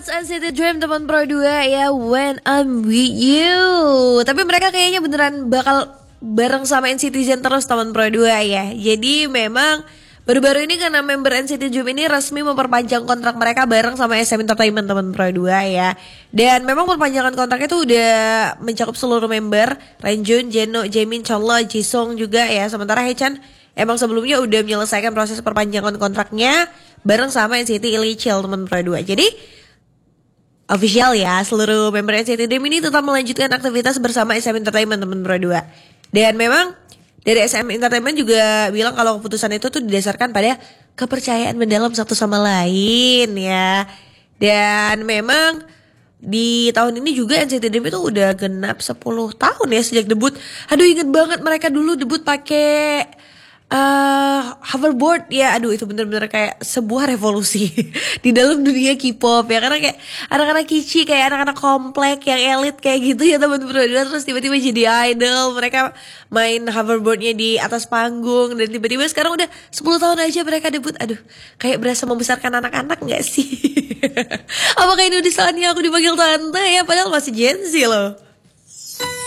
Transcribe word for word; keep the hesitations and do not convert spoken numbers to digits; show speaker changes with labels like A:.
A: That's N C T Dream teman Pro dua ya, When I'm With You. Tapi mereka kayaknya beneran bakal bareng sama N C T Zen terus teman Pro dua ya. Jadi memang baru-baru ini karena member N C T Dream ini resmi memperpanjang kontrak mereka bareng sama S M Entertainment teman Pro dua ya. Dan memang perpanjangan kontraknya itu udah mencakup seluruh member, Renjun, Jeno, Jaemin, Cholo, Jisung juga ya. Sementara Haechan emang sebelumnya udah menyelesaikan proses perpanjangan kontraknya bareng sama N C T Illichil teman Pro dua. Jadi official ya, seluruh member N C T Dream ini tetap melanjutkan aktivitas bersama S M Entertainment teman Pro dua. Dan memang dari S M Entertainment juga bilang kalau keputusan itu tuh didasarkan pada kepercayaan mendalam satu sama lain ya. Dan memang di tahun ini juga N C T Dream itu udah genap sepuluh tahun ya sejak debut. Aduh, inget banget mereka dulu debut pakai Uh, hoverboard ya. Aduh, itu bener-bener kayak sebuah revolusi di dalam dunia K-pop ya. Karena kayak anak-anak kici, kayak anak-anak komplek yang elit kayak gitu ya teman berdua. Terus tiba-tiba jadi idol. Mereka main hoverboardnya di atas panggung. Dan tiba-tiba sekarang udah sepuluh tahun aja mereka debut. Aduh, kayak berasa membesarkan anak-anak gak sih? Apakah ini udah saatnya aku dipanggil tante ya? Padahal masih Gen Z loh.